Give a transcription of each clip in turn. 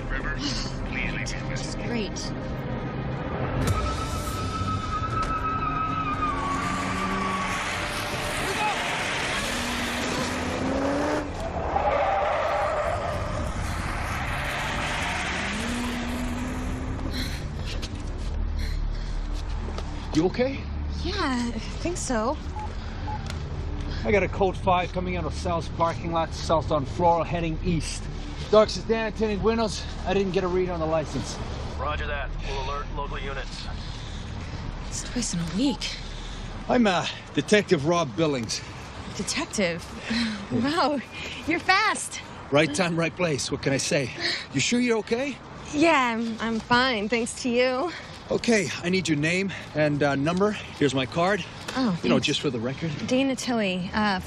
River, please leave me a message. Great. You okay? Yeah, I think so. I got a code 5 coming out of Sal's parking lot, south on Floral, heading east. Darks is down, tinted windows. I didn't get a read on the license. Roger that. We'll alert local units. It's twice in a week. I'm Detective Rob Billings. Detective? Wow, you're fast. Right time, right place. What can I say? You sure you're okay? Yeah, I'm fine, thanks to you. Okay, I need your name and number. Here's my card. Oh, you know, just for the record. Dana Tilley,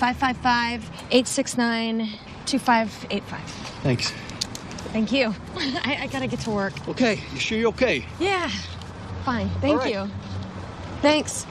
555-869-2585. Thanks. Thank you. I gotta get to work. Okay, you sure you're okay? Yeah, fine. Thank right. you. Thanks.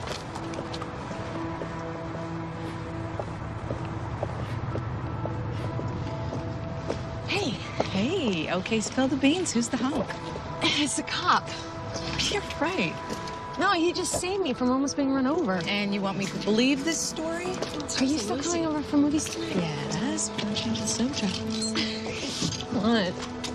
Hey. Hey, okay, spill the beans. Who's the hunk? It's a cop. You're right. No, he just saved me from almost being run over. And you want me to believe this story? Are you still coming over for movies tonight? Yes, punch into the snow jobs. What?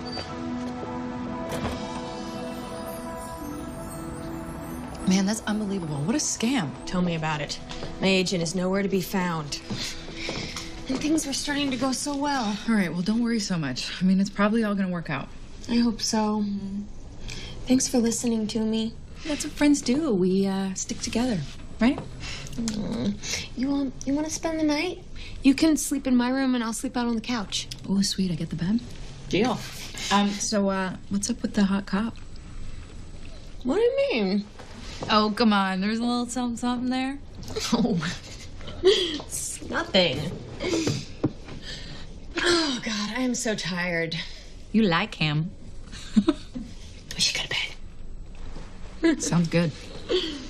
Man, that's unbelievable. What a scam. Tell me about it. My agent is nowhere to be found. And things were starting to go so well. All right, well, don't worry so much. I mean, it's probably all gonna work out. I hope so. Thanks for listening to me. That's what friends do. We stick together, right? You want to spend the night? You can sleep in my room and I'll sleep out on the couch. Oh, sweet. I get the bed. Deal. So what's up with the hot cop? What do you mean? Oh, come on. There's a little something there. Oh, it's nothing. Oh, God, I am so tired. You like him. We should go to bed. Sounds good.